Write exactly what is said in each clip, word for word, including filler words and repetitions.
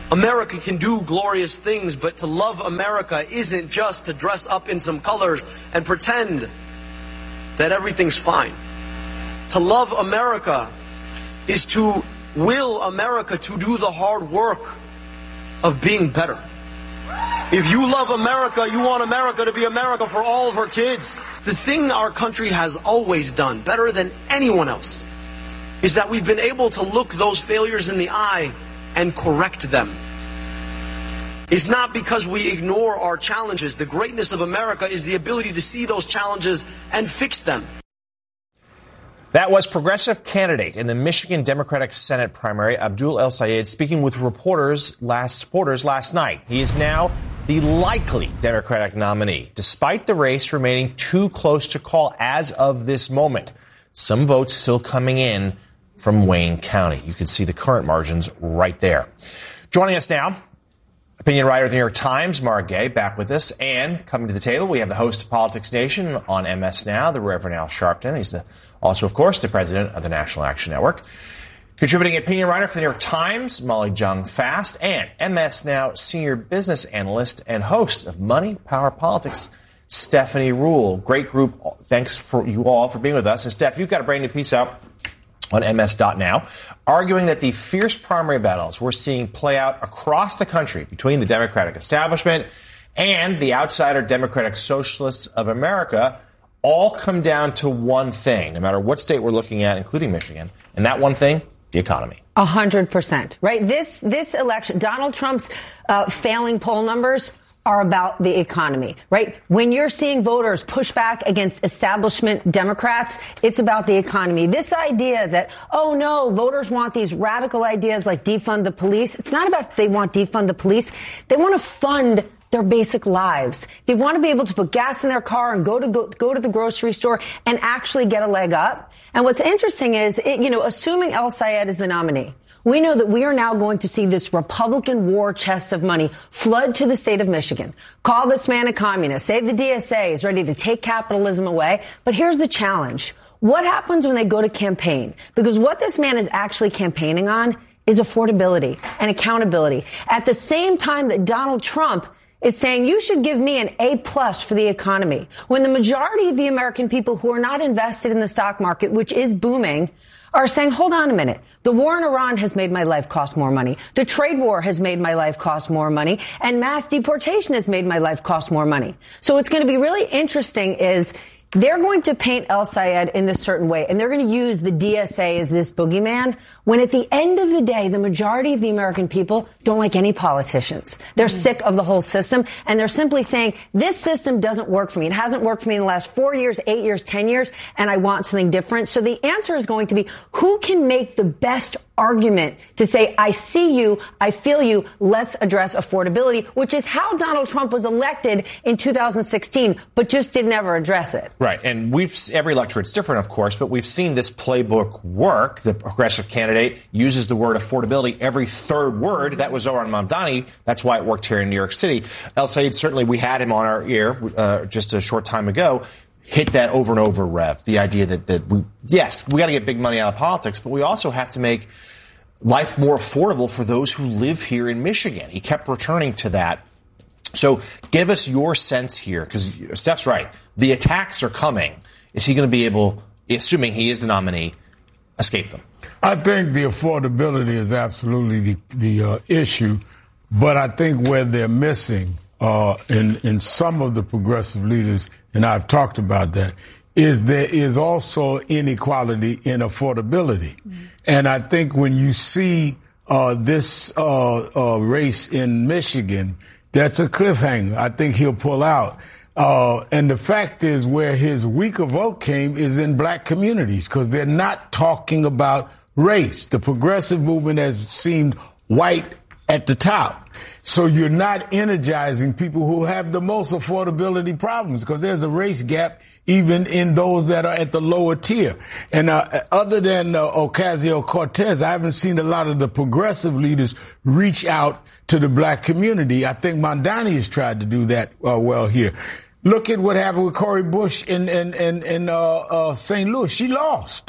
America can do glorious things, but to love America isn't just to dress up in some colors and pretend that everything's fine. To love America is to will America to do the hard work of being better. If you love America, you want America to be America for all of her kids. The thing our country has always done better than anyone else is that we've been able to look those failures in the eye and correct them. It's not because we ignore our challenges. The greatness of America is the ability to see those challenges and fix them. That was progressive candidate in the Michigan Democratic Senate primary, Abdul El-Sayed, speaking with reporters last, supporters last night. He is now the likely Democratic nominee, despite the race remaining too close to call as of this moment. Some votes still coming in from Wayne County. You can see the current margins right there. Joining us now, opinion writer of the New York Times, Mara Gay, back with us. And coming to the table, we have the host of Politics Nation on M S Now, the Reverend Al Sharpton. He's the, also, of course, the president of the National Action Network. Contributing opinion writer for the New York Times, Molly Jung Fast, and M S Now senior business analyst and host of Money, Power, Politics, Stephanie Ruhle. Great group. Thanks for you all for being with us. And Steph, you've got a brand new piece out on M S dot now, arguing that the fierce primary battles we're seeing play out across the country between the Democratic establishment and the outsider Democratic Socialists of America all come down to one thing, no matter what state we're looking at, including Michigan. And that one thing, the economy. A hundred percent, right? This, this election, Donald Trump's uh, failing poll numbers are about the economy, right? When you're seeing voters push back against establishment Democrats, it's about the economy. This idea that, oh no, voters want these radical ideas like defund the police. It's not about they want defund the police. They want to fund their basic lives. They want to be able to put gas in their car and go to go, go to the grocery store and actually get a leg up. And what's interesting is, it, you know, assuming El-Sayed is the nominee, we know that we are now going to see this Republican war chest of money flood to the state of Michigan. Call this man a communist. Say the D S A is ready to take capitalism away. But here's the challenge. What happens when they go to campaign? Because what this man is actually campaigning on is affordability and accountability. At the same time that Donald Trump is saying you should give me an A plus for the economy, when the majority of the American people who are not invested in the stock market, which is booming, are saying, hold on a minute. The war in Iran has made my life cost more money. The trade war has made my life cost more money. And mass deportation has made my life cost more money. So what's going to be really interesting is they're going to paint El-Sayed in this certain way, and they're going to use the D S A as this boogeyman, when at the end of the day, the majority of the American people don't like any politicians. They're mm. sick of the whole system, and they're simply saying, this system doesn't work for me. It hasn't worked for me in the last four years, eight years, ten years, and I want something different. So the answer is going to be, who can make the best argument to say, I see you, I feel you, let's address affordability, which is how Donald Trump was elected in two thousand sixteen, but just did never address it. Right. And we've, every electorate's different, of course, but we've seen this playbook work. The progressive candidate uses the word affordability every third word. That was Zohran Mamdani. That's why it worked here in New York City. El-Sayed, certainly we had him on our ear uh, just a short time ago. Hit that over and over, Rev. The idea that, that we, yes, we got to get big money out of politics, but we also have to make life more affordable for those who live here in Michigan. He kept returning to that. So give us your sense here, because Steph's right. The attacks are coming. Is he going to be able, assuming he is the nominee, escape them? I think the affordability is absolutely the, the uh, issue, but I think where they're missing uh, in, in some of the progressive leaders, and I've talked about that, is there is also inequality in affordability. Mm-hmm. And I think when you see uh, this uh, uh, race in Michigan, that's a cliffhanger. I think he'll pull out. Uh, and the fact is, where his weaker vote came is in black communities, because they're not talking about race. The progressive movement has seemed white at the top. So you're not energizing people who have the most affordability problems, because there's a race gap even in those that are at the lower tier. And uh, other than uh, Ocasio-Cortez, I haven't seen a lot of the progressive leaders reach out to the black community. I think Mamdani has tried to do that uh, well here. Look at what happened with Cori Bush in, in, in, in uh, uh, Saint Louis. She lost.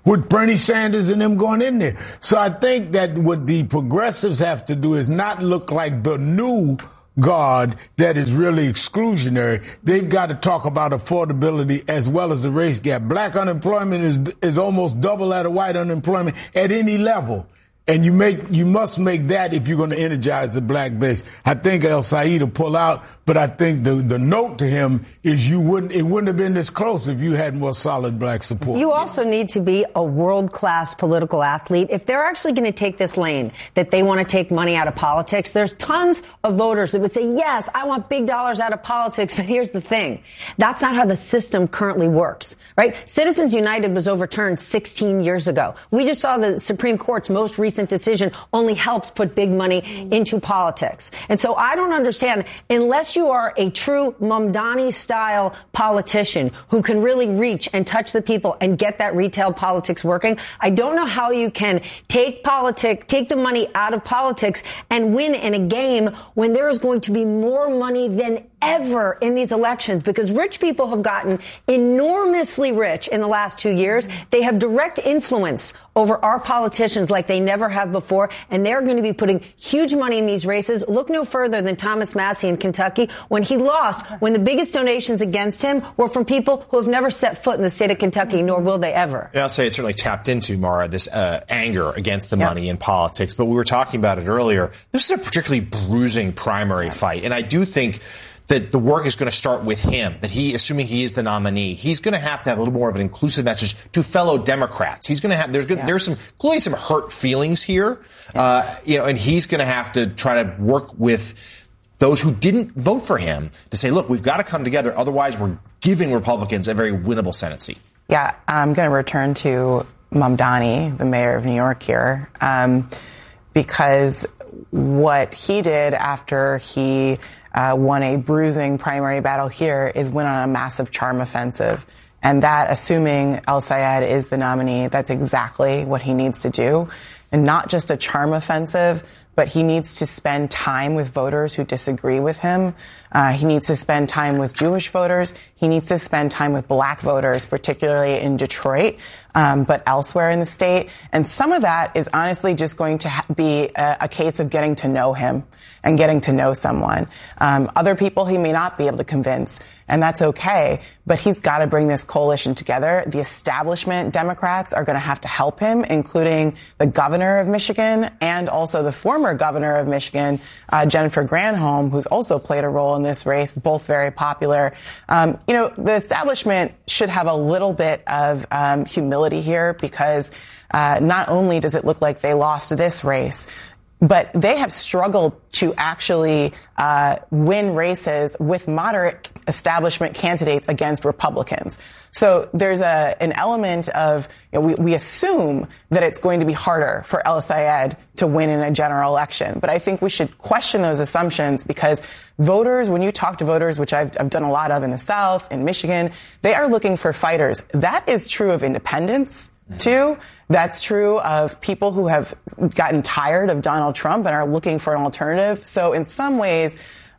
with Bernie Sanders and them going in there. So I think that what the progressives have to do is not look like the new guard that is really exclusionary. They've got to talk about affordability as well as the race gap. Black unemployment is is almost double that of white unemployment at any level. And you make, you must make that if you're going to energize the black base. I think El-Sayed will pull out, but I think the, the note to him is you wouldn't, it wouldn't have been this close if you had more solid black support. You also need to be a world-class political athlete. If they're actually going to take this lane, that they want to take money out of politics, there's tons of voters that would say, yes, I want big dollars out of politics. But here's the thing. That's not how the system currently works, right? Citizens United was overturned sixteen years ago. We just saw the Supreme Court's most recent decision only helps put big money into politics. And so I don't understand, unless you are a true Mamdani-style politician who can really reach and touch the people and get that retail politics working, I don't know how you can take politics, take the money out of politics and win in a game when there is going to be more money than ever in these elections, because rich people have gotten enormously rich in the last two years. They have direct influence over our politicians like they never have before, and they're going to be putting huge money in these races. Look no further than Thomas Massie in Kentucky when he lost, when the biggest donations against him were from people who have never set foot in the state of Kentucky, nor will they ever. And I'll say it certainly tapped into, Mara, this uh, anger against the yep. money in politics. But we were talking about it earlier. This is a particularly bruising primary fight, and I do think that the work is going to start with him, that he, assuming he is the nominee, he's going to have to have a little more of an inclusive message to fellow Democrats. He's going to have, there's going, yeah. there's some, clearly some hurt feelings here, yeah. uh, you know, and he's going to have to try to work with those who didn't vote for him to say, look, we've got to come together. Otherwise, we're giving Republicans a very winnable Senate seat. Yeah, I'm going to return to Mamdani, the mayor of New York here, um, because what he did after he Uh, won a bruising primary battle here is went on a massive charm offensive. And that, assuming El-Sayed is the nominee, that's exactly what he needs to do. And not just a charm offensive, but he needs to spend time with voters who disagree with him. Uh, he needs to spend time with Jewish voters. He needs to spend time with black voters, particularly in Detroit, um, but elsewhere in the state. And some of that is honestly just going to ha- be a, a case of getting to know him and getting to know someone. Um, other people he may not be able to convince, and that's okay, but he's got to bring this coalition together. The establishment Democrats are going to have to help him, including the governor of Michigan and also the former governor of Michigan, uh, Jennifer Granholm, who's also played a role in this race, both very popular. Um, you know, the establishment should have a little bit of um, humility here, because uh, not only does it look like they lost this race, but they have struggled to actually uh, win races with moderate establishment candidates against Republicans. So there's a an element of, you know, we, we assume that it's going to be harder for El-Sayed to win in a general election. But I think we should question those assumptions, because voters, when you talk to voters, which I've, I've done a lot of in the South, in Michigan, they are looking for fighters. That is true of independents, too. That's true of people who have gotten tired of Donald Trump and are looking for an alternative. So in some ways,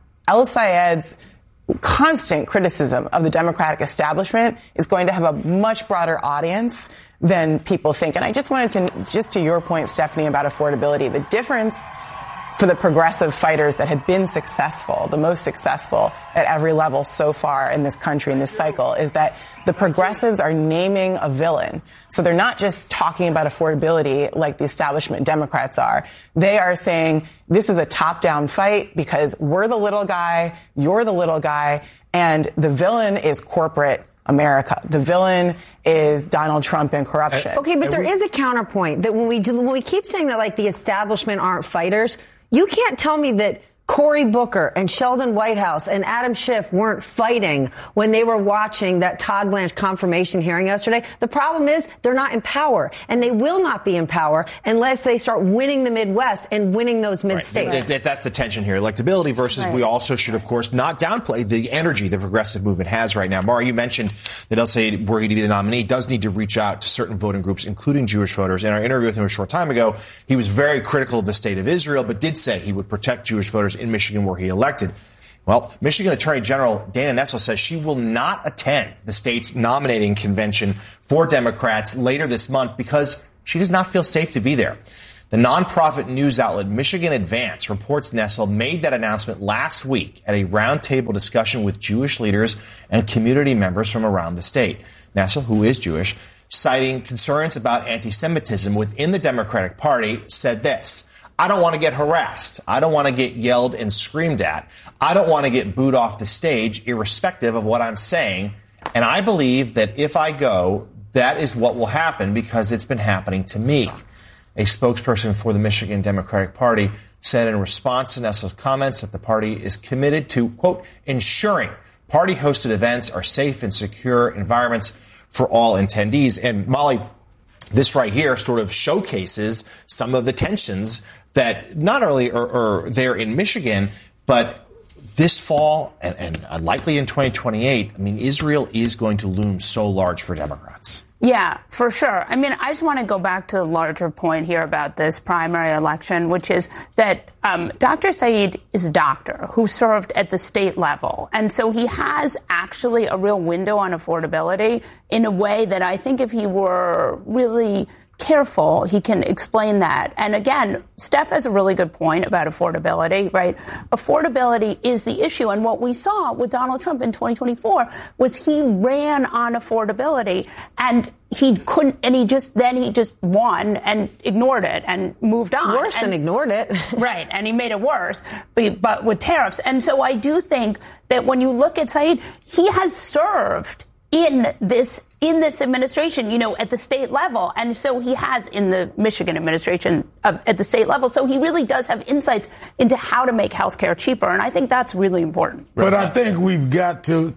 El-Sayed's constant criticism of the Democratic establishment is going to have a much broader audience than people think. And I just wanted to, just to your point, Stephanie, about affordability, the difference for the progressive fighters that have been successful, the most successful at every level so far in this country, in this cycle, is that the progressives are naming a villain. So they're not just talking about affordability like the establishment Democrats are. They are saying this is a top-down fight because we're the little guy, you're the little guy, and the villain is corporate America. The villain is Donald Trump and corruption. Okay, but there is a counterpoint that when we do, when we keep saying that, like, the establishment aren't fighters, you can't tell me that Cory Booker and Sheldon Whitehouse and Adam Schiff weren't fighting when they were watching that Todd Blanche confirmation hearing yesterday. The problem is they're not in power, and they will not be in power unless they start winning the Midwest and winning those mid-states. Right. If that's the tension here, electability versus right. We also should, of course, not downplay the energy the progressive movement has right now. Mara, you mentioned that El-Sayed, were he to be the nominee, does need to reach out to certain voting groups, including Jewish voters. In our interview with him a short time ago, he was very critical of the state of Israel, but did say he would protect Jewish voters in Michigan, where he elected. Well, Michigan Attorney General Dana Nessel says she will not attend the state's nominating convention for Democrats later this month because she does not feel safe to be there. The nonprofit news outlet Michigan Advance reports Nessel made that announcement last week at a roundtable discussion with Jewish leaders and community members from around the state. Nessel, who is Jewish, citing concerns about anti-Semitism within the Democratic Party, said this: I don't want to get harassed. I don't want to get yelled and screamed at. I don't want to get booed off the stage, irrespective of what I'm saying. And I believe that if I go, that is what will happen because it's been happening to me. A spokesperson for the Michigan Democratic Party said in response to Nessel's comments that the party is committed to, quote, ensuring party-hosted events are safe and secure environments for all attendees. And Molly, this right here sort of showcases some of the tensions that not only are, are there in Michigan, but this fall and, and likely in twenty twenty-eight, I mean, Israel is going to loom so large for Democrats. Yeah, for sure. I mean, I just want to go back to the larger point here about this primary election, which is that um, Doctor Saeed is a doctor who served at the state level. And so he has actually a real window on affordability in a way that I think if he were really careful, he can explain that. And again, Steph has a really good point about affordability, right? Affordability is the issue. And what we saw with Donald Trump in twenty twenty-four was he ran on affordability and he couldn't, and he just, then he just won and ignored it and moved on. Worse and, than ignored it. Right. And he made it worse, but, but with tariffs. And so I do think that when you look at Saeed, he has served in this in this administration, you know, at the state level. And so he has in the Michigan administration uh, at the state level. So he really does have insights into how to make health care cheaper. And I think that's really important. But I think we've got to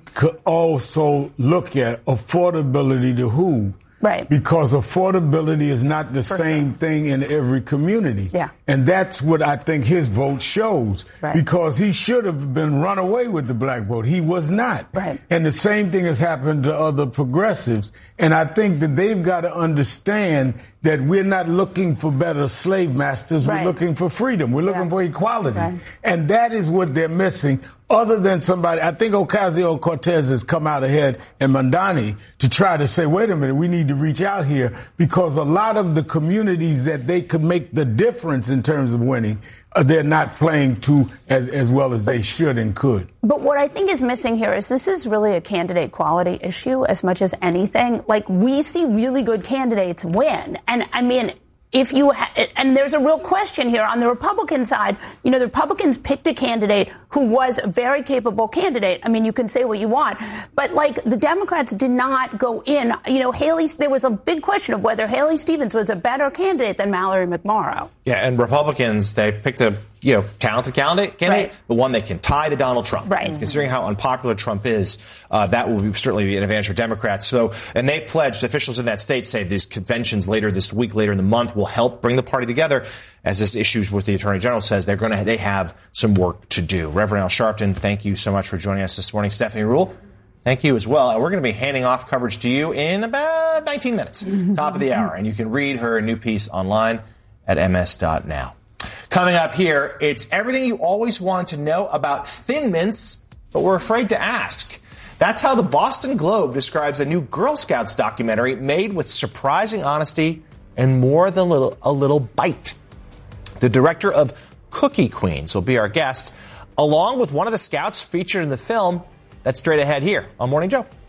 also look at affordability to who. Right. Because affordability is not the For same sure. thing in every community. Yeah. And that's what I think his vote shows. Right. Because he should have been run away with the black vote. He was not. Right. And the same thing has happened to other progressives. And I think that they've got to understand that we're not looking for better slave masters. Right. We're looking for freedom. We're looking Yeah. for equality. Right. And that is what they're missing. Other than somebody, I think Ocasio-Cortez has come out ahead and Mamdani to try to say, wait a minute, we need to reach out here because a lot of the communities that they could make the difference in terms of winning, uh, they're not playing to as, as well as they should and could. But what I think is missing here is this is really a candidate quality issue as much as anything. Like, we see really good candidates win. And I mean, if you ha- and there's a real question here on the Republican side. You know, the Republicans picked a candidate who was a very capable candidate. I mean, you can say what you want, but like the Democrats did not go in. You know, Haley, there was a big question of whether Haley Stevens was a better candidate than Mallory McMorrow. Yeah, and Republicans, they picked a you know talented candidate, candidate, Right. the one that can tie to Donald Trump. Right. And considering how unpopular Trump is, uh, that will be certainly be an advantage for Democrats. So, and they've pledged, officials in that state say these conventions later this week, later in the month, will help bring the party together. As this issue with the Attorney General says, they're going to they have some work to do. Reverend Al Sharpton, thank you so much for joining us this morning. Stephanie Ruhle, thank you as well. And we're going to be handing off coverage to you in about nineteen minutes, top of the hour. And you can read her new piece online at m s dot now. Coming up here, it's everything you always wanted to know about Thin Mints, but were afraid to ask. That's how the Boston Globe describes a new Girl Scouts documentary made with surprising honesty and more than a little, a little bite. The director of Cookie Queens will be our guest, along with one of the scouts featured in the film. That's straight ahead here on Morning Joe.